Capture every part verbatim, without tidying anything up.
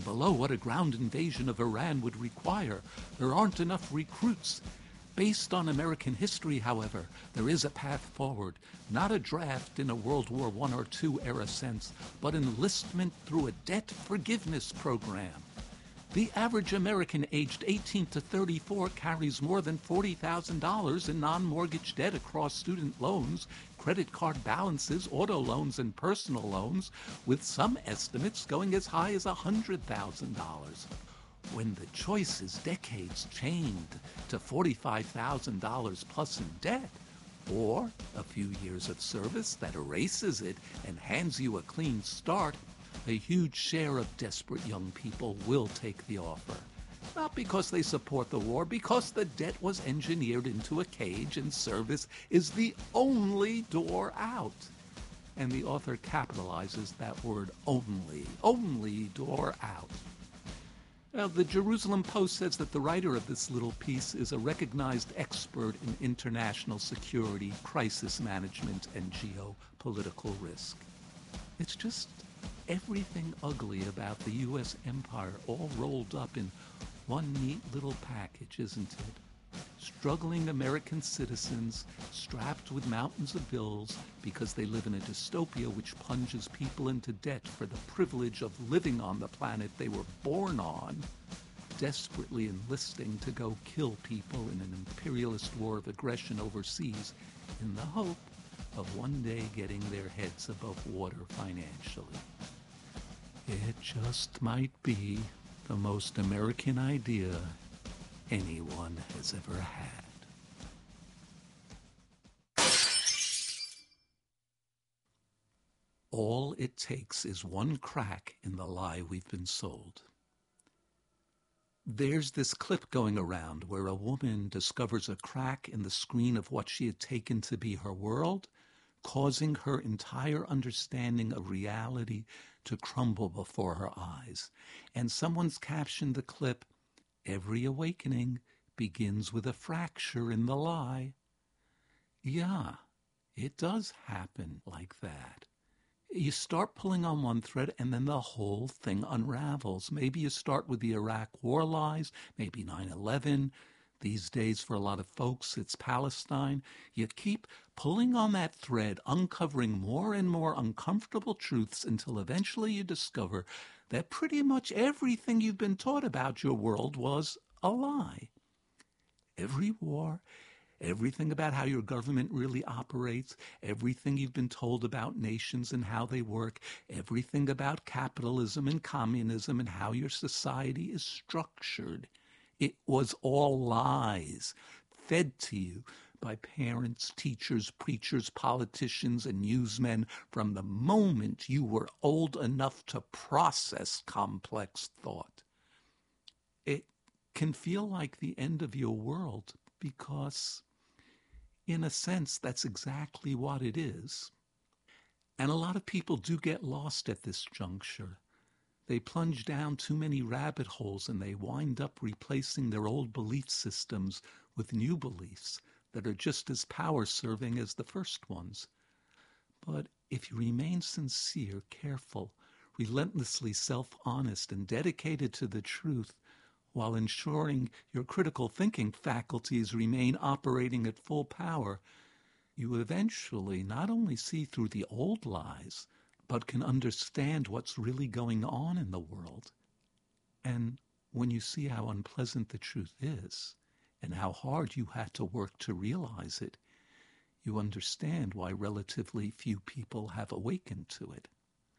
below what a ground invasion of Iran would require. There aren't enough recruits. Based on American history, however, there is a path forward. Not a draft in a World War One or Two era sense, but enlistment through a debt forgiveness program. The average American aged eighteen to thirty-four carries more than forty thousand dollars in non-mortgage debt across student loans, credit card balances, auto loans, and personal loans, with some estimates going as high as one hundred thousand dollars. When the choice is decades chained to forty-five thousand dollars plus in debt, or a few years of service that erases it and hands you a clean start, a huge share of desperate young people will take the offer. Not because they support the war, because the debt was engineered into a cage and service is the only door out. And the author capitalizes that word only, only door out. Now, the Jerusalem Post says that the writer of this little piece is a recognized expert in international security, crisis management, and geopolitical risk. It's just everything ugly about the U S empire all rolled up in one neat little package, isn't it? Struggling American citizens strapped with mountains of bills because they live in a dystopia which plunges people into debt for the privilege of living on the planet they were born on, desperately enlisting to go kill people in an imperialist war of aggression overseas in the hope of one day getting their heads above water financially. It just might be the most American idea anyone has ever had. All it takes is one crack in the lie we've been sold. There's this clip going around where a woman discovers a crack in the screen of what she had taken to be her world, causing her entire understanding of reality to crumble before her eyes. And someone's captioned the clip, "Every awakening begins with a fracture in the lie." Yeah, it does happen like that. You start pulling on one thread and then the whole thing unravels. Maybe you start with the Iraq war lies, maybe nine eleven. These days, for a lot of folks, it's Palestine. You keep pulling on that thread, uncovering more and more uncomfortable truths until eventually you discover that pretty much everything you've been taught about your world was a lie. Every war, everything about how your government really operates, everything you've been told about nations and how they work, everything about capitalism and communism and how your society is structured. It was all lies, fed to you by parents, teachers, preachers, politicians, and newsmen from the moment you were old enough to process complex thought. It can feel like the end of your world because, in a sense, that's exactly what it is. And a lot of people do get lost at this juncture. They plunge down too many rabbit holes and they wind up replacing their old belief systems with new beliefs that are just as power-serving as the first ones. But if you remain sincere, careful, relentlessly self-honest, and dedicated to the truth, while ensuring your critical thinking faculties remain operating at full power, you eventually not only see through the old lies, but can understand what's really going on in the world. And when you see how unpleasant the truth is, and how hard you had to work to realize it, you understand why relatively few people have awakened to it.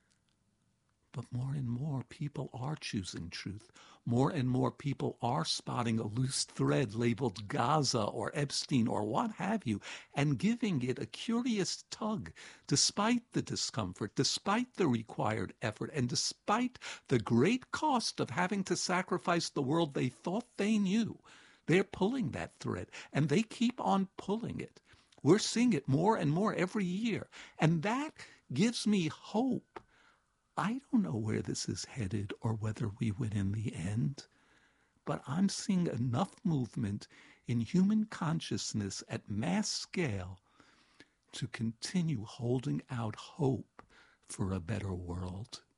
But more and more people are choosing truth. More and more people are spotting a loose thread labeled Gaza or Epstein or what have you, and giving it a curious tug, despite the discomfort, despite the required effort, and despite the great cost of having to sacrifice the world they thought they knew. They're pulling that thread, and they keep on pulling it. We're seeing it more and more every year, and that gives me hope. I don't know where this is headed or whether we win in the end, but I'm seeing enough movement in human consciousness at mass scale to continue holding out hope for a better world.